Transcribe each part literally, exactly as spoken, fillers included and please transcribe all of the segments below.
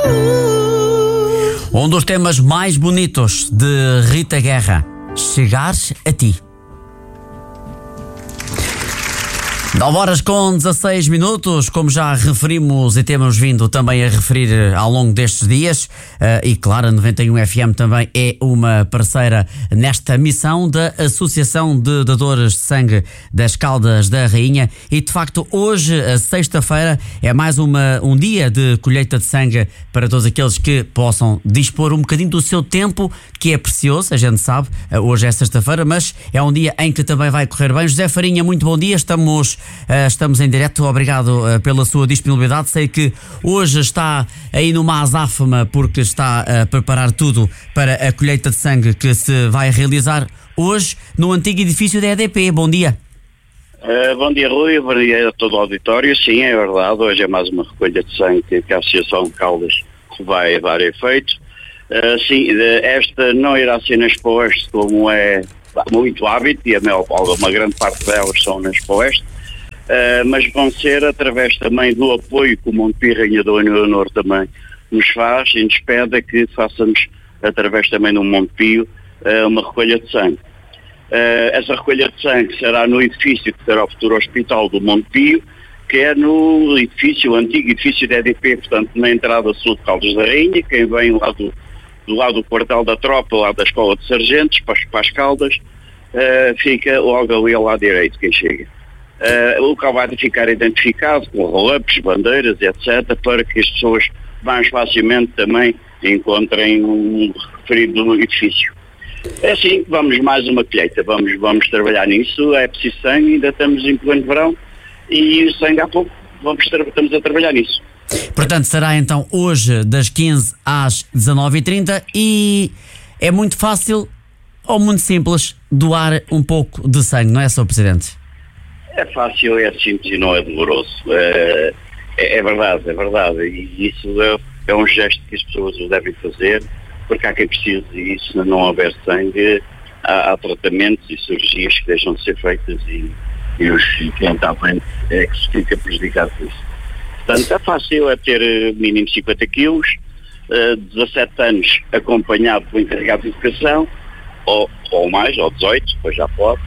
Um dos temas mais bonitos de Rita Guerra, Chegar a Ti. nove horas com dezasseis minutos, como já referimos e temos vindo também a referir ao longo destes dias, uh, e claro, a noventa e um F M também é uma parceira nesta missão da Associação de Dadores de Sangue das Caldas da Rainha, e de facto hoje, a sexta-feira, é mais uma, um dia de colheita de sangue para todos aqueles que possam dispor um bocadinho do seu tempo, que é precioso, a gente sabe, uh, hoje é sexta-feira, mas é um dia em que também vai correr bem. José Farinha, muito bom dia, estamos... Uh, estamos em direto, obrigado uh, pela sua disponibilidade. Sei que hoje está aí numa azáfama porque está a preparar tudo para a colheita de sangue que se vai realizar hoje no antigo edifício da E D P. Bom dia. Uh, bom dia, Rui, bom dia a todo o auditório. Sim, é verdade, hoje é mais uma recolha de sangue que a Associação de Caldas vai dar efeito. Uh, sim, esta não irá ser na Expo Oeste como é muito hábito, e a maior, uma grande parte delas são na Expo Oeste. Uh, mas vão ser através também do apoio que o Montepio Rainha da Leonor também nos faz e nos pede que façamos através também do Montepio uh, uma recolha de sangue. Uh, essa recolha de sangue será no edifício que será o futuro hospital do Montepio, que é no edifício, o antigo edifício da E D P, portanto na entrada sul de Caldas da Rainha. Quem vem lá do, do lado do quartel da tropa, lá da Escola de Sargentos, para, para as Caldas, uh, fica logo ali ao lado direito quem chega. Uh, o local vai ficar identificado com roll-ups, bandeiras, etcétera, para que as pessoas mais facilmente também encontrem um referido edifício. É assim, vamos mais uma colheita, vamos, vamos trabalhar nisso, é preciso sangue, ainda estamos em pleno verão e o sangue há pouco, vamos, estamos a trabalhar nisso. Portanto, será então hoje das quinze às dezanove e trinta e é muito fácil ou muito simples doar um pouco de sangue, não é, senhor Presidente? É fácil, é simples e não é doloroso. É, é, é verdade, é verdade. E isso é, é um gesto que as pessoas devem fazer, porque há quem precise, e se não houver sangue, há, há tratamentos e cirurgias que deixam de ser feitas e, e os, quem está bem é que se fica prejudicado por isso. Portanto, é fácil, é ter mínimo cinquenta quilos, uh, dezassete anos acompanhado pelo encarregado de educação, ou, ou mais, ou dezoito, depois já pode.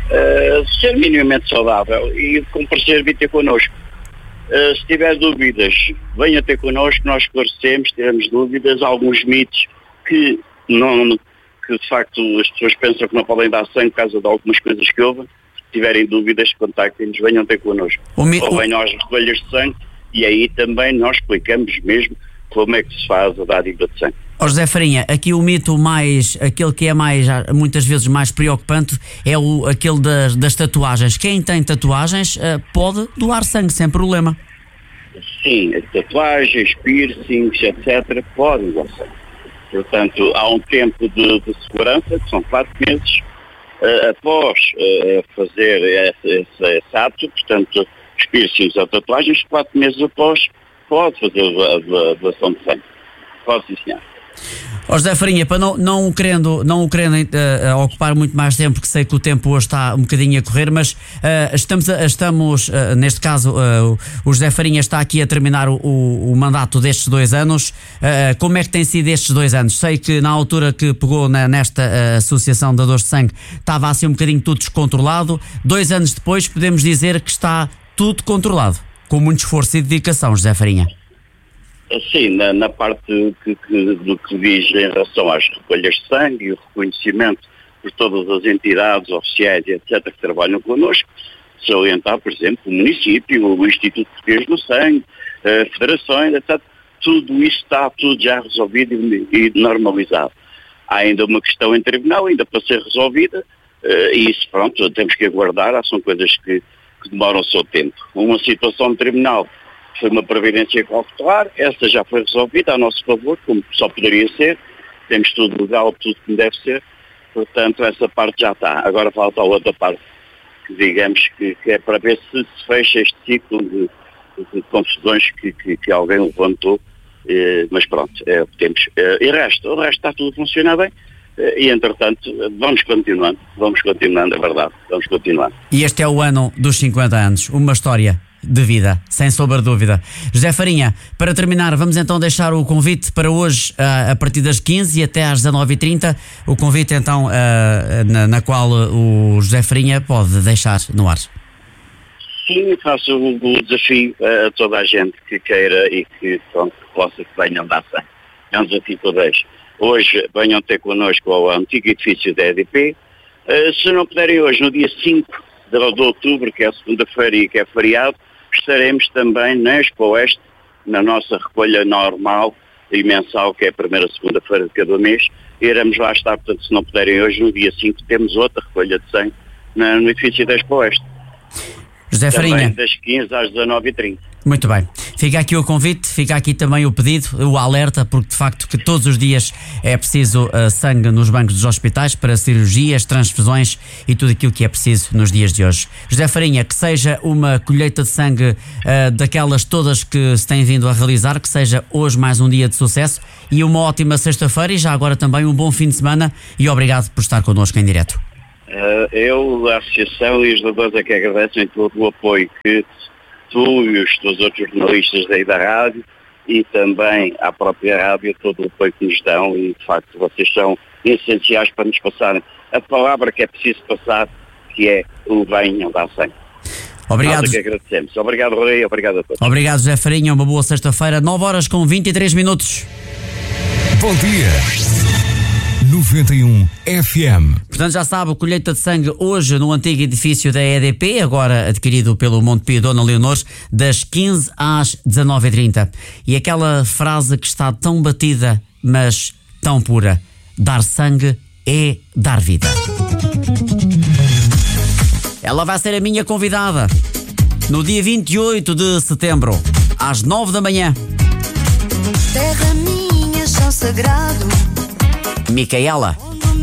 Uh, ser minimamente saudável e comparecer vir ter connosco. Uh, se tiver dúvidas, venha ter connosco, nós esclarecemos, tiramos dúvidas, alguns mitos que, não, que de facto as pessoas pensam que não podem dar sangue por causa de algumas coisas que houve. Se tiverem dúvidas, contactem-nos, venham ter connosco. Mi... Ou venham às recolhas de sangue e aí também nós explicamos mesmo como é que se faz a dádiva de sangue. Ó José Farinha, aqui o mito mais, aquele que é mais, muitas vezes mais preocupante é o, aquele das, das tatuagens. Quem tem tatuagens uh, pode doar sangue sem problema. Sim, tatuagens, piercings, etcétera podem doar sangue. Portanto, há um tempo de, de segurança, que são quatro meses, uh, após uh, fazer esse, esse, esse ato, portanto, os piercings ou tatuagens, quatro meses após, pode fazer a, a, a doação de sangue. Pode sim, senhor. Ó José Farinha, para não, não o querendo, não o querendo uh, ocupar muito mais tempo, porque sei que o tempo hoje está um bocadinho a correr, mas uh, estamos, a, estamos uh, neste caso, uh, o José Farinha está aqui a terminar o, o, o mandato destes dois anos. Uh, como é que tem sido estes dois anos? Sei que na altura que pegou na, nesta uh, Associação de Dadores de Sangue estava assim um bocadinho tudo descontrolado. Dois anos depois podemos dizer que está tudo controlado, com muito esforço e dedicação, José Farinha. Sim, na, na parte que, que, do que diz em relação às recolhas de sangue e o reconhecimento por todas as entidades oficiais e etcétera que trabalham connosco, se orientar, por exemplo, o município, o Instituto Português do Sangue, uh, federações, etcétera. Tudo isso está tudo já resolvido e, e normalizado. Há ainda uma questão em tribunal, ainda para ser resolvida, uh, e isso, pronto, temos que aguardar, são coisas que, que demoram o seu tempo. Uma situação de tribunal foi uma previdência cautelar, essa já foi resolvida a nosso favor, como só poderia ser, temos tudo legal, tudo como deve ser, portanto essa parte já está. Agora falta a outra parte, que digamos que, que é para ver se se fecha este ciclo de, de confusões que, que, que alguém levantou, eh, mas pronto, é o que temos. Eh, e o resto, o resto está tudo a funcionar bem, eh, e entretanto vamos continuando, vamos continuando, é verdade, vamos continuando. E este é o ano dos cinquenta anos, uma história de vida, sem sombra de dúvida. José Farinha, para terminar, vamos então deixar o convite para hoje, uh, a partir das quinze até às dezanove e trinta, o convite então uh, na, na qual o José Farinha pode deixar no ar. Sim, faço o, o desafio a toda a gente que queira e que, pronto, que possa que venham dar sangue. É um desafio que eu deixo. Hoje venham ter connosco ao antigo edifício da E D P. Uh, se não puderem hoje, no dia cinco de outubro, que é segunda-feira e que é feriado, estaremos também na Expo Oeste, na nossa recolha normal e mensal, que é a primeira segunda-feira de cada mês. Iremos lá estar, portanto, se não puderem hoje, no dia cinco temos outra recolha de sangue na, no edifício da Expo Oeste. José Também Farinha. das quinze às dezanove e trinta. Muito bem. Fica aqui o convite, fica aqui também o pedido, o alerta, porque de facto que todos os dias é preciso uh, sangue nos bancos dos hospitais para cirurgias, transfusões e tudo aquilo que é preciso nos dias de hoje. José Farinha, que seja uma colheita de sangue uh, daquelas todas que se têm vindo a realizar, que seja hoje mais um dia de sucesso e uma ótima sexta-feira e já agora também um bom fim de semana e obrigado por estar connosco em direto. Uh, eu, a Associação e os doadores é que agradecem todo o apoio que tu e os teus outros jornalistas daí da rádio e também à própria rádio, todo o apoio que nos dão e de facto vocês são essenciais para nos passarem a palavra que é preciso passar, que é o bem não dá sangue. Obrigado. Nós é que agradecemos. Obrigado, Rui, obrigado a todos. Obrigado, José Farinha, uma boa sexta-feira, nove horas com vinte e três minutos. Bom dia. noventa e um F M. Portanto, já sabe, colheita de sangue hoje no antigo edifício da E D P, agora adquirido pelo Montepio Dona Leonor, das quinze às dezanove e trinta. E aquela frase que está tão batida, mas tão pura: dar sangue é dar vida. Ela vai ser a minha convidada no dia vinte e oito de setembro, às nove da manhã. Terra minha, chão sagrado, Micaela